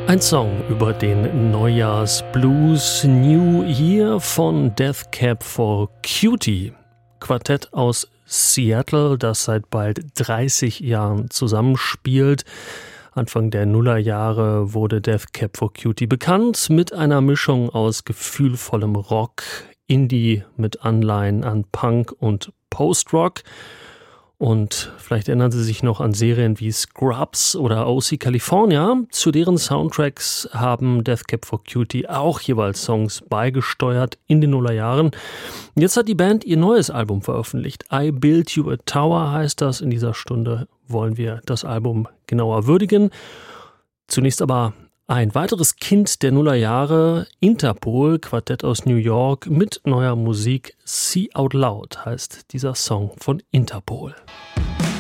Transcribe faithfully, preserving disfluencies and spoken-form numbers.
Ein Song über den Neujahrsblues New Year von Death Cab for Cutie. Quartett aus Seattle, das seit bald dreißig Jahren zusammenspielt. Anfang der Nullerjahre wurde Death Cab for Cutie bekannt mit einer Mischung aus gefühlvollem Rock, Indie mit Anleihen an Punk und Post-Rock. Und vielleicht erinnern Sie sich noch an Serien wie Scrubs oder O C California. Zu deren Soundtracks haben Death Cab for Cutie auch jeweils Songs beigesteuert in den Nullerjahren. Jetzt hat die Band ihr neues Album veröffentlicht. I Built You a Tower heißt das. In dieser Stunde wollen wir das Album genauer würdigen. Zunächst aber ein weiteres Kind der Nullerjahre, Interpol, Quartett aus New York mit neuer Musik. See Out Loud heißt dieser Song von Interpol.